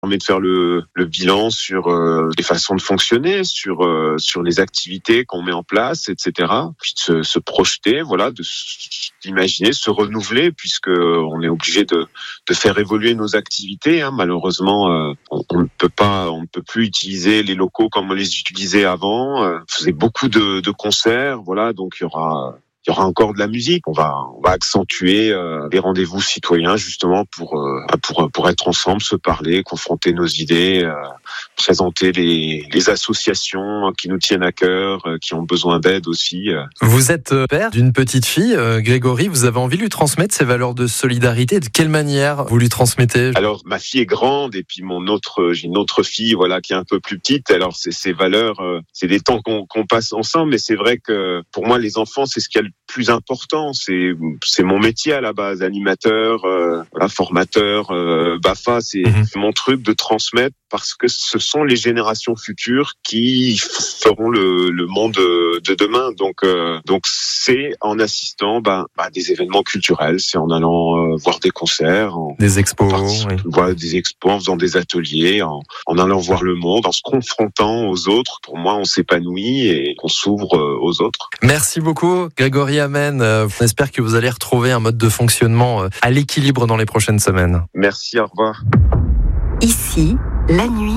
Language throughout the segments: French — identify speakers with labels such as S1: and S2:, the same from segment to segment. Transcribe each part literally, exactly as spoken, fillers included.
S1: permet de faire le, le bilan sur euh, les façons de fonctionner, sur euh, sur les activités qu'on met en place, et cetera. Puis de se, se projeter, voilà, de d'imaginer, se renouveler, puisque on est obligé de de faire évoluer nos activités. Hein. Malheureusement, euh, on, on ne peut pas, on ne peut plus utiliser les locaux comme on les utilisait avant. Euh, on faisait beaucoup de, de concerts, voilà, donc il y aura. Il y aura encore de la musique. On va, on va accentuer euh, les rendez-vous citoyens justement pour, euh, pour, pour être ensemble, se parler, confronter nos idées, euh, présenter les, les associations qui nous tiennent à cœur, euh, qui ont besoin d'aide aussi. Euh.
S2: Vous êtes père d'une petite fille, euh, Grégory. Vous avez envie de lui transmettre ces valeurs de solidarité. De quelle manière vous lui transmettez ?
S1: Alors, ma fille est grande et puis mon autre, j'ai une autre fille, voilà, qui est un peu plus petite. Alors, c'est ces valeurs, euh, c'est des temps qu'on, qu'on passe ensemble. Mais c'est vrai que pour moi, les enfants, c'est ce qu'il y a le plus important, c'est c'est mon métier à la base, animateur, euh, voilà, formateur, euh, B A F A, c'est mmh. mon truc de transmettre parce que ce sont les générations futures qui feront le, le monde de demain. Donc euh, donc c'est en assistant bah, bah, des événements culturels, c'est en allant euh, voir des concerts, en,
S2: des expos,
S1: en
S2: oui.
S1: voir des expos, en faisant des ateliers, en, en allant voir le monde, en se confrontant aux autres. Pour moi, on s'épanouit et on s'ouvre aux autres.
S2: Merci beaucoup, Grégory Amen. On espère que vous allez retrouver un mode de fonctionnement à l'équilibre dans les prochaines semaines.
S1: Merci, au revoir.
S3: Ici, la nuit,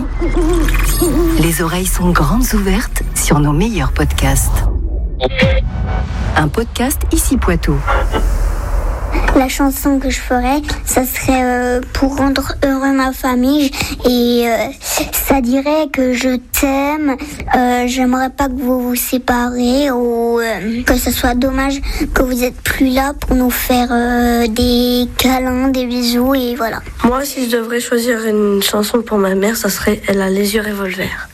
S3: les oreilles sont grandes ouvertes sur nos meilleurs podcasts. Un podcast Ici Poitou.
S4: La chanson que je ferais, ça serait euh, pour rendre heureux ma famille et euh, ça dirait que je t'aime, euh, j'aimerais pas que vous vous séparez ou euh, que ce soit dommage que vous êtes plus là pour nous faire euh, des câlins, des bisous et voilà.
S5: Moi, si je devrais choisir une chanson pour ma mère, ça serait Elle a les yeux revolver.